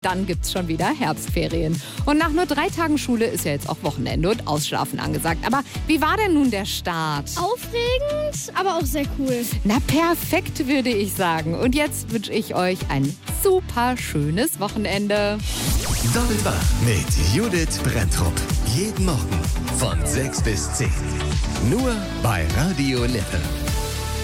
Dann gibt's schon wieder Herbstferien. Und nach nur 3 Tagen Schule ist ja jetzt auch Wochenende und Ausschlafen angesagt. Aber wie war denn nun der Start? Aufregend, aber auch sehr cool. Na, perfekt, würde ich sagen. Und jetzt wünsche ich euch ein super schönes Wochenende. Doppelwach mit Judith Brenntrup. Jeden Morgen von 6 bis 10. Nur bei Radio Lippe.